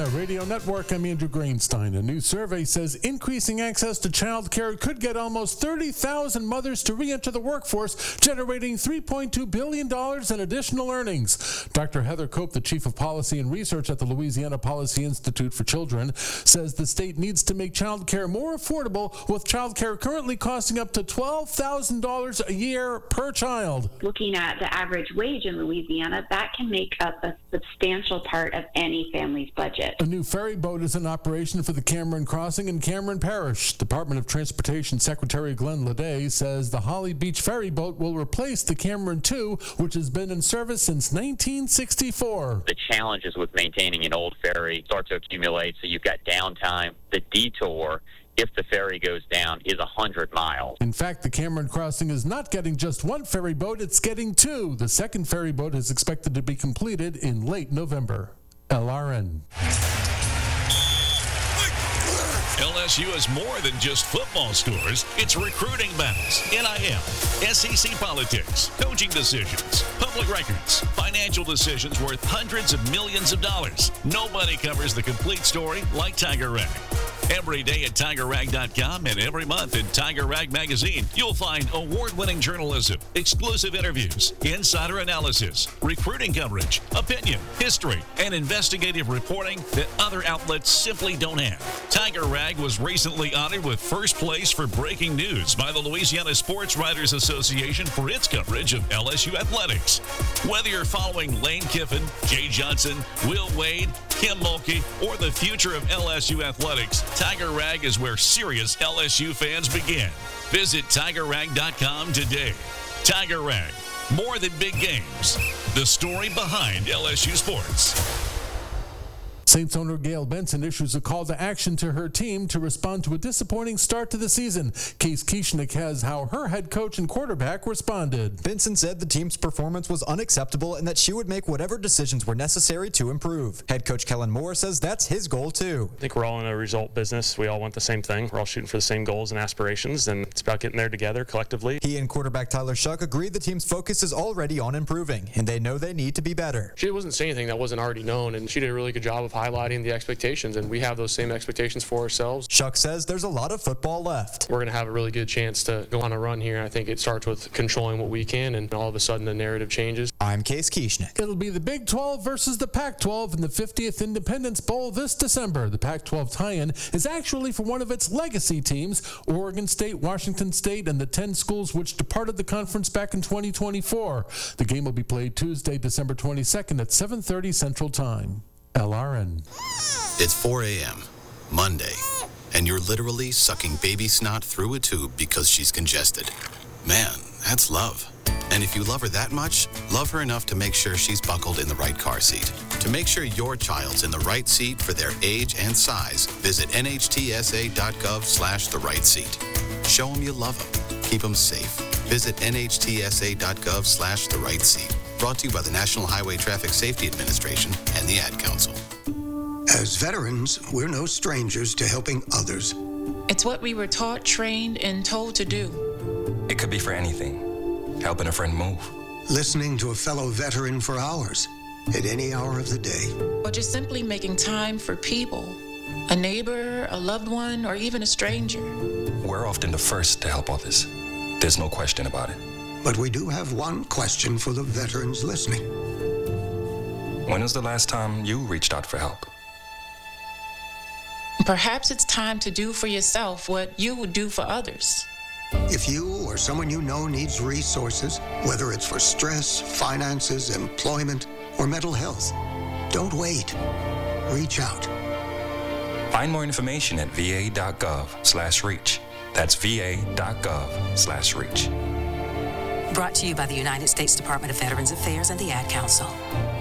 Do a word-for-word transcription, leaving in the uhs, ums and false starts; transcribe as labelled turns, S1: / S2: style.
S1: Radio Network, I'm Andrew Greenstein. A new survey says increasing access to child care could get almost thirty thousand mothers to re-enter the workforce, generating three point two billion dollars in additional earnings. Doctor Heather Cope, the Chief of Policy and Research at the Louisiana Policy Institute for Children, says the state needs to make child care more affordable, with child care currently costing up to twelve thousand dollars a year per child.
S2: Looking at the average wage in Louisiana, that can make up a substantial part of any family's budget.
S1: A new ferry boat is in operation for the Cameron Crossing in Cameron Parish. Department of Transportation Secretary Glenn Leday says the Holly Beach ferry boat will replace the Cameron two, which has been in service since nineteen sixty-four.
S3: The challenges with maintaining an old ferry start to accumulate, so you've got downtime. The detour, if the ferry goes down, is one hundred miles.
S1: In fact, the Cameron Crossing is not getting just one ferry boat, it's getting two. The second ferry boat is expected to be completed in late November. L R N.
S4: L S U is more than just football scores. It's recruiting battles, N I L, S E C politics, coaching decisions, public records, financial decisions worth hundreds of millions of dollars. Nobody covers the complete story like Tiger Rag. Every day at Tiger Rag dot com and every month in Tiger Rag Magazine, you'll find award-winning journalism, exclusive interviews, insider analysis, recruiting coverage, opinion, history, and investigative reporting that other outlets simply don't have. Tiger Rag was recently honored with first place for breaking news by the Louisiana Sports Writers Association for its coverage of L S U athletics. Whether you're following Lane Kiffin, Jay Johnson, Will Wade, Kim Mulkey, or the future of L S U athletics, Tiger Rag is where serious L S U fans begin. Visit Tiger Rag dot com today. Tiger Rag, more than big games. The story behind L S U sports.
S1: Saints owner Gail Benson issues a call to action to her team to respond to a disappointing start to the season. Case Kieschnick has how her head coach and quarterback responded.
S5: Benson said the team's performance was unacceptable and that she would make whatever decisions were necessary to improve. Head coach Kellen Moore says that's his goal too.
S6: I think we're all in a result business. We all want the same thing. We're all shooting for the same goals and aspirations, and it's about getting there together collectively.
S5: He and quarterback Tyler Shuck agreed the team's focus is already on improving, and they know they need to be better.
S7: She wasn't saying anything that wasn't already known, and she did a really good job of highlighting the expectations, and we have those same expectations for ourselves.
S5: Shuck says there's a lot of football left.
S7: We're going to have a really good chance to go on a run here. I think it starts with controlling what we can, and all of a sudden the narrative changes.
S5: I'm Case Kieschnick.
S1: It'll be the Big twelve versus the Pac twelve in the fiftieth Independence Bowl this December. The Pac twelve tie-in is actually for one of its legacy teams, Oregon State, Washington State, and the ten schools which departed the conference back in twenty twenty-four. The game will be played Tuesday, December twenty-second at seven thirty Central Time. L R N.
S8: It's four a.m., Monday, and you're literally sucking baby snot through a tube because she's congested. Man, that's love. And if you love her that much, love her enough to make sure she's buckled in the right car seat. To make sure your child's in the right seat for their age and size, visit N H T S A dot gov slash the right seat. Show them you love them. Keep them safe. Visit N H T S A dot gov slash the right seat. Brought to you by the National Highway Traffic Safety Administration and the Ad Council.
S9: As veterans, we're no strangers to helping others.
S10: It's what we were taught, trained, and told to do.
S11: It could be for anything. Helping a friend move.
S9: Listening to a fellow veteran for hours, at any hour of the day.
S10: Or just simply making time for people. A neighbor, a loved one, or even a stranger.
S11: We're often the first to help others. There's no question about it.
S9: But we do have one question for the veterans listening.
S11: When was the last time you reached out for help?
S10: Perhaps it's time to do for yourself what you would do for others.
S9: If you or someone you know needs resources, whether it's for stress, finances, employment, or mental health, don't wait. Reach out.
S11: Find more information at V A dot gov slash reach. That's V A dot gov slash reach.
S12: Brought to you by the United States Department of Veterans Affairs and the Ad Council.